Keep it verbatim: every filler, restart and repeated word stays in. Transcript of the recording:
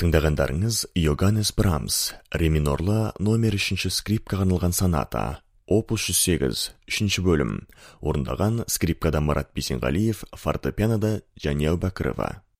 Тыңдағандарыңыз Йоганнес Брамс, ре минорлы номер үшінші скрипкаға арналған соната, опус жүз сегіз, үшінші бөлім, орындаған скрипкада Марат Бейсенғалиев, фортепианода Жания Әубәкірова.